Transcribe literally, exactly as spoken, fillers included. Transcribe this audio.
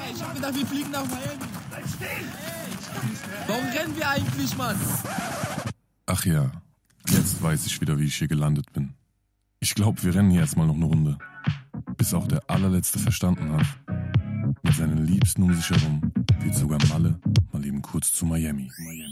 Ich hab gedacht, wir fliegen nach Miami. Hey, warum rennen wir eigentlich, Mann? Ach ja, jetzt weiß ich wieder, wie ich hier gelandet bin. Ich glaube, wir rennen hier erstmal noch eine Runde. Bis auch der allerletzte verstanden hat. Mit seinen Liebsten um sich herum wird sogar Malle mal eben kurz zu Miami. Miami.